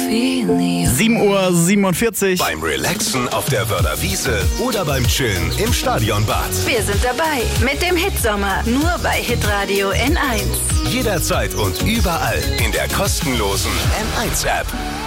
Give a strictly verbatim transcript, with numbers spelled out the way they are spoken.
sieben Uhr siebenundvierzig. Beim Relaxen auf der Wörder Wiese oder beim Chillen im Stadionbad. Wir sind dabei mit dem Hitsommer, nur bei Hitradio N eins. Jederzeit und überall in der kostenlosen N eins App.